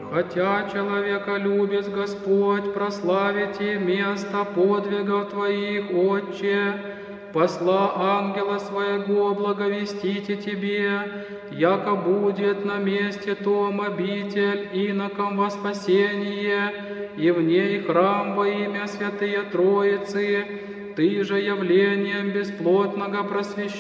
Хотя человеколюбец Господь, прославите место подвигов Твоих, Отче, посла ангела Своего благовестите Тебе, яко будет на месте том обитель инокам во спасение, и в ней храм во имя Святые Троицы, Ты же явлением бесплотного просвещения